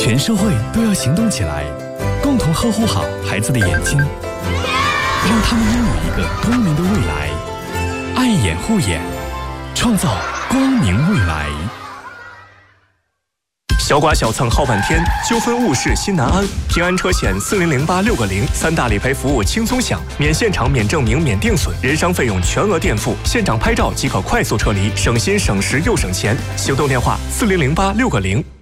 全社会都要行动起来，共同呵护好孩子的眼睛，让他们拥有一个光明的未来。爱眼护眼，创造光明未来。 小剐小蹭耗半天，纠纷误事心难安。平安车险4008-660，3大理赔服务轻松享，免现场、免证明、免定损，人伤费用全额垫付，现场拍照即可快速撤离，省心省时又省钱。行动电话：4008-660。